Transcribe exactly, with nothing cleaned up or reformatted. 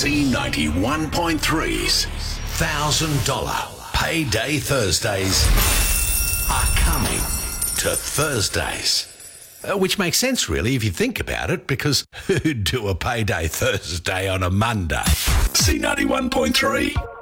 C ninety-one point three's one thousand dollars Payday Thursdays are coming to Thursdays. Uh, which makes sense, really, if you think about it, because who'd do a Payday Thursday on a Monday? C ninety-one point three.